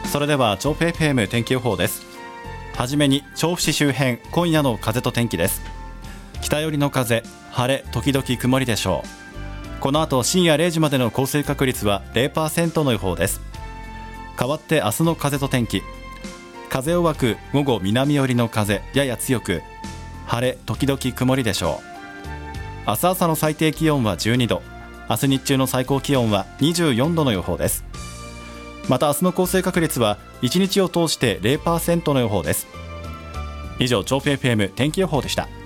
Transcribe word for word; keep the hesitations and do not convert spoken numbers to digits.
それでは調布 エフエム 天気予報です。はじめに調布市周辺、今夜の風と天気です。北寄りの風、晴れ時々曇りでしょう。この後深夜れいじまでの降水確率は ゼロパーセント の予報です。代わって明日の風と天気。風を湧く午後南寄りの風、やや強く、晴れ時々曇りでしょう。明日朝の最低気温はじゅうにど、明日日中の最高気温はにじゅうよんどの予報です。また明日の降水確率はいちにちを通して ゼロパーセント の予報です。以上、調布 エフエム 天気予報でした。